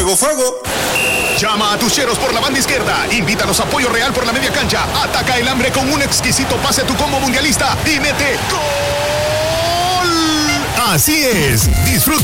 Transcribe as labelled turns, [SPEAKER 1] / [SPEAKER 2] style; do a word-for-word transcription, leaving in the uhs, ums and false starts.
[SPEAKER 1] Fuego, fuego.
[SPEAKER 2] Llama a tus cheros por la banda izquierda. Invítalos a Pollo Real por la media cancha. Ataca el hambre con un exquisito pase a tu combo mundialista y mete ¡gol! Así es. Disfruta